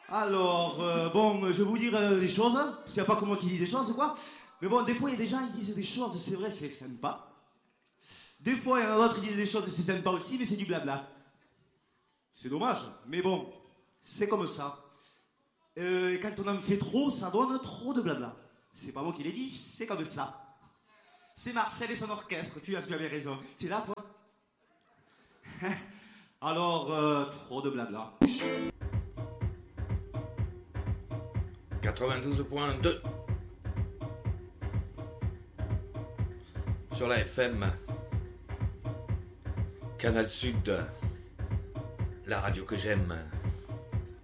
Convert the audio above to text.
Alors, bon, je vais vous dire des choses, parce qu'il n'y a pas que moi qui dis des choses, quoi. Mais bon, des fois, il y a des gens qui disent des choses, c'est vrai, c'est sympa. Des fois, il y en a d'autres qui disent des choses, c'est sympa aussi, mais c'est du blabla. C'est dommage, mais bon, c'est comme ça. Quand on en fait trop, ça donne trop de blabla. C'est pas moi qui l'ai dit, c'est comme ça. C'est Marcel et son orchestre, tu as raison. Tu es là, toi? Alors, trop de blabla. 92.2 sur la FM Canal Sud, la radio que j'aime.